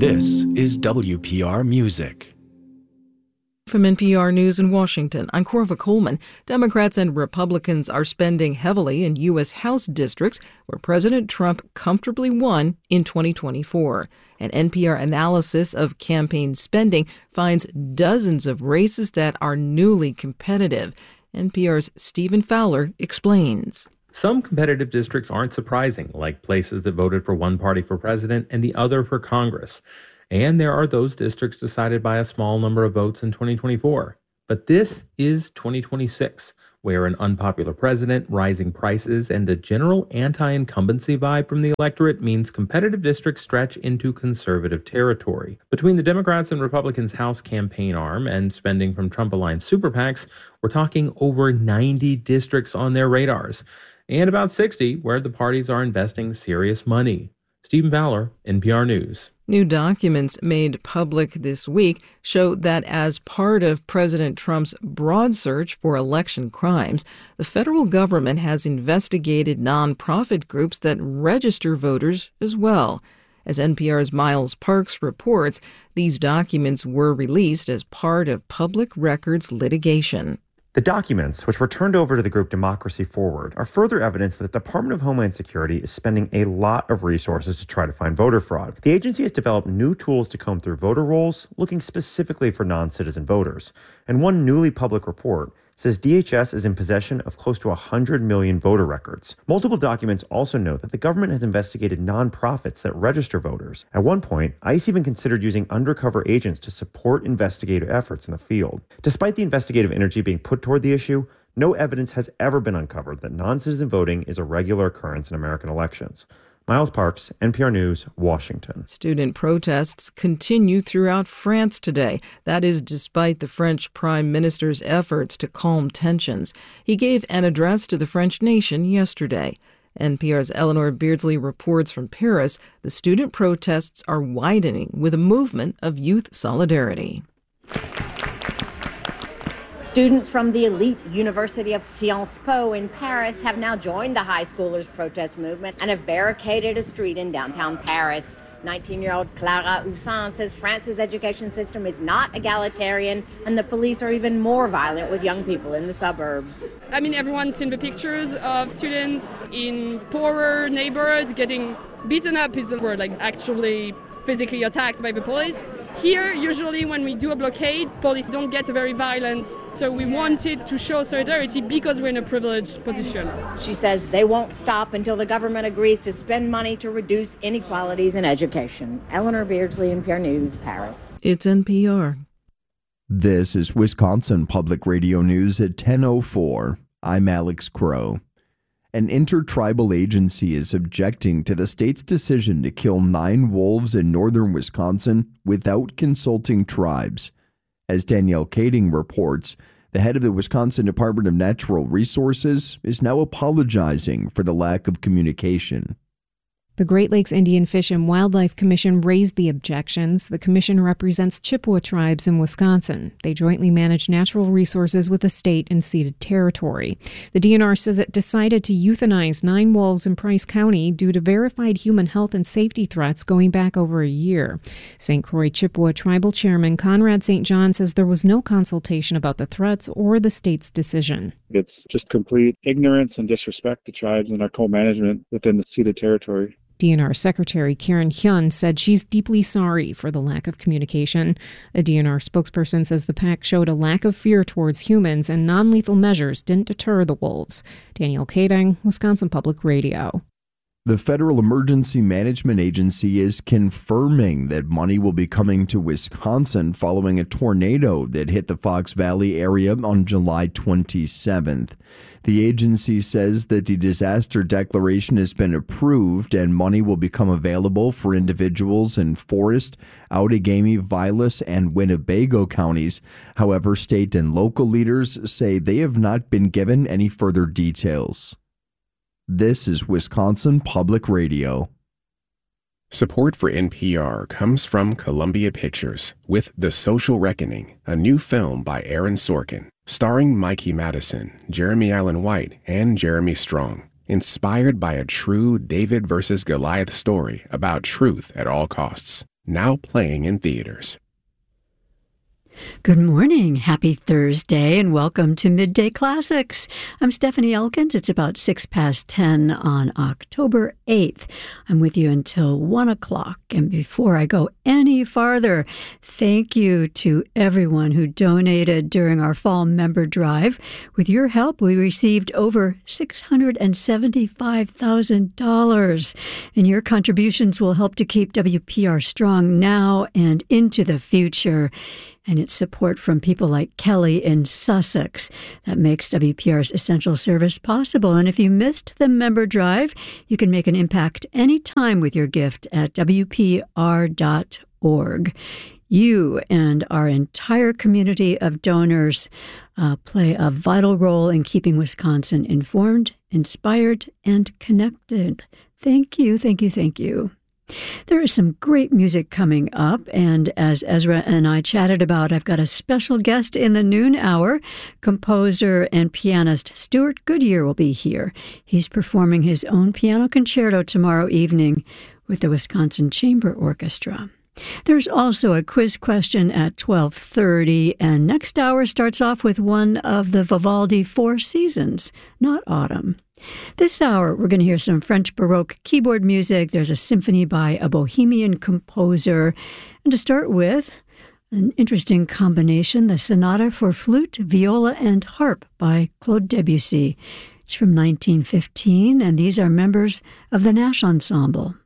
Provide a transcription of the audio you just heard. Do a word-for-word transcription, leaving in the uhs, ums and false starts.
This is W P R Music. From N P R News in Washington, I'm Corva Coleman. Democrats and Republicans are spending heavily in U S House districts where President Trump comfortably won in twenty twenty-four. An N P R analysis of campaign spending finds dozens of races that are newly competitive. N P R's Stephen Fowler explains. Some competitive districts aren't surprising, like places that voted for one party for president and the other for Congress. And there are those districts decided by a small number of votes in twenty twenty-four. But this is twenty twenty-six, where an unpopular president, rising prices, and a general anti-incumbency vibe from the electorate means competitive districts stretch into conservative territory. Between the Democrats and Republicans' House campaign arm and spending from Trump-aligned super PACs, we're talking over ninety districts on their radars, and about sixty where the parties are investing serious money. Stephen Fowler, N P R News. New documents made public this week show that as part of President Trump's broad search for election crimes, the federal government has investigated nonprofit groups that register voters as well. As N P R's Miles Parks reports, these documents were released as part of public records litigation. The documents, which were turned over to the group Democracy Forward, are further evidence that the Department of Homeland Security is spending a lot of resources to try to find voter fraud. The agency has developed new tools to comb through voter rolls, looking specifically for non-citizen voters. And one newly public report says D H S is in possession of close to one hundred million voter records. Multiple documents also note that the government has investigated nonprofits that register voters. At one point, ICE even considered using undercover agents to support investigative efforts in the field. Despite the investigative energy being put toward the issue, no evidence has ever been uncovered that non-citizen voting is a regular occurrence in American elections. Miles Parks, N P R News, Washington. Student protests continue throughout France today. That is despite the French Prime Minister's efforts to calm tensions. He gave an address to the French nation yesterday. N P R's Eleanor Beardsley reports from Paris. The student protests are widening with a movement of youth solidarity. Students from the elite University of Sciences Po in Paris have now joined the high schoolers' protest movement and have barricaded a street in downtown Paris. nineteen-year-old Clara Houssin says France's education system is not egalitarian and the police are even more violent with young people in the suburbs. I mean, everyone's seen the pictures of students in poorer neighborhoods getting beaten up is the word, like actually physically attacked by the police. Here, usually when we do a blockade, police don't get very violent. So we wanted to show solidarity because we're in a privileged position. She says they won't stop until the government agrees to spend money to reduce inequalities in education. Eleanor Beardsley, N P R News, Paris. It's N P R. This is Wisconsin Public Radio News at ten oh four. I'm Alex Crow. An intertribal agency is objecting to the state's decision to kill nine wolves in northern Wisconsin without consulting tribes. As Danielle Kading reports, the head of the Wisconsin Department of Natural Resources is now apologizing for the lack of communication. The Great Lakes Indian Fish and Wildlife Commission raised the objections. The commission represents Chippewa tribes in Wisconsin. They jointly manage natural resources with the state and ceded territory. The D N R says it decided to euthanize nine wolves in Price County due to verified human health and safety threats going back over a year. Saint Croix Chippewa Tribal Chairman Conrad Saint John says there was no consultation about the threats or the state's decision. It's just complete ignorance and disrespect to tribes and our co-management within the ceded territory. D N R Secretary Karen Hyun said she's deeply sorry for the lack of communication. A D N R spokesperson says the pack showed a lack of fear towards humans and non-lethal measures didn't deter the wolves. Danielle Kading, Wisconsin Public Radio. The Federal Emergency Management Agency is confirming that money will be coming to Wisconsin following a tornado that hit the Fox Valley area on July twenty-seventh. The agency says that the disaster declaration has been approved and money will become available for individuals in Forest, Outagamie, Vilas, and Winnebago counties. However, state and local leaders say they have not been given any further details. This is Wisconsin Public Radio. Support for N P R comes from Columbia Pictures with The Social Reckoning, a new film by Aaron Sorkin, starring Mikey Madison, Jeremy Allen White, and Jeremy Strong. Inspired by a true David versus Goliath story about truth at all costs. now playing in theaters. Good morning, happy Thursday, and welcome to Midday Classics. I'm Stephanie Elkins. It's about six past ten on October eighth. I'm with you until one o'clock, and before I go any farther, thank you to everyone who donated during our fall member drive. With your help, we received over six hundred seventy-five thousand dollars, and your contributions will help to keep W P R strong now and into the future. And it's support from people like Kelly in Sussex that makes W P R's essential service possible. And if you missed the member drive, you can make an impact anytime with your gift at W P R dot org. You and our entire community of donors uh, play a vital role in keeping Wisconsin informed, inspired, and connected. Thank you, thank you, thank you. There is some great music coming up, and as Ezra and I chatted about, I've got a special guest in the noon hour. Composer and pianist Stuart Goodyear will be here. He's performing his own piano concerto tomorrow evening with the Wisconsin Chamber Orchestra. There's also a quiz question at twelve thirty, and next hour starts off with one of the Vivaldi Four Seasons, not autumn. This hour, we're going to hear some French Baroque keyboard music. There's a symphony by a Bohemian composer. And to start with, an interesting combination, the Sonata for Flute, Viola, and Harp by Claude Debussy. It's from nineteen fifteen, and these are members of the Nash Ensemble.